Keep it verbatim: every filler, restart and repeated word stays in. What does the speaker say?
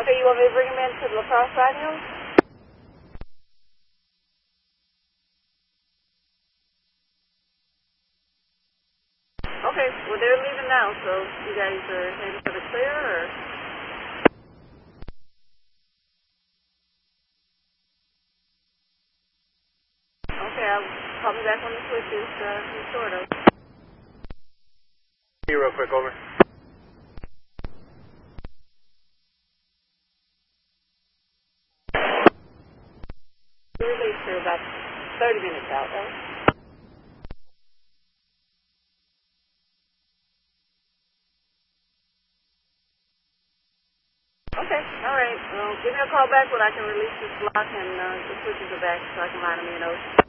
Okay, you want me to bring him in to the La Crosse side hill? Okay, well they're leaving now, so you guys are heading for the clear, or? Okay, I'll call me back when the switch is uh, restored. See you real quick, over. We released her about thirty minutes out, right? Okay, all right. Well, give me a call back when I can release this block and uh, the switches are back so I can line them in.